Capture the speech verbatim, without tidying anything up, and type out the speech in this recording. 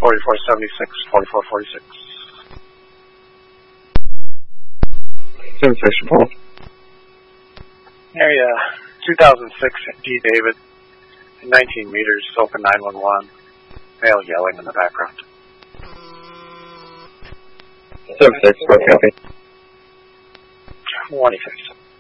forty-four seventy-six, forty-four forty-six. seven six, Paul. Area two thousand six D David, nineteen meters, open nine one one. Male yelling in the background. seven six, what copy? one fifty-seven.